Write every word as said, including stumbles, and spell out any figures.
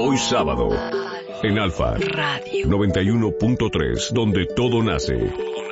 Hoy sábado, en Alfa Radio noventa y uno punto tres, donde todo nace.